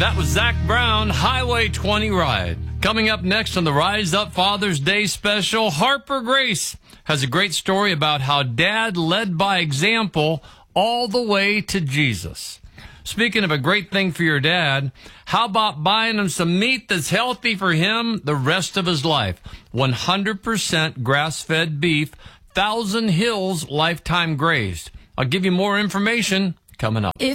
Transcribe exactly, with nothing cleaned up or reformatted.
That was Zach Brown, Highway twenty Ride. Coming up next on the Rise Up Father's Day special, Harper Grace has a great story about how Dad led by example all the way to Jesus. Speaking of a great thing for your dad, how about buying him some meat that's healthy for him the rest of his life? one hundred percent grass-fed beef, Thousand Hills lifetime grazed. I'll give you more information coming up. If